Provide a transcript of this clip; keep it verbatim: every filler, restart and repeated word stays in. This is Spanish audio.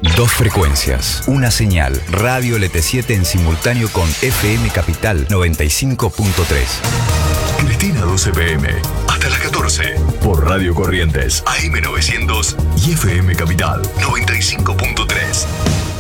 Dos frecuencias, una señal, Radio L T siete en simultáneo con F M Capital noventa y cinco punto tres. Cristina doce p m, hasta las catorce, por Radio Corrientes, A M novecientos y F M Capital noventa y cinco punto tres.